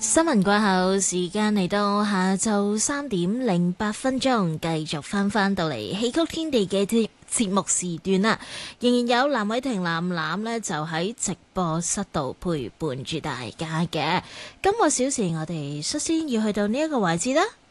新聞過後，時間嚟到下晝3:08，繼續翻到嚟戲曲天地嘅節目時段啦。仍然有藍偉霆藍藍呢，就喺直播室度陪伴住大家嘅。今個小時我哋率先要去到呢一個位置啦。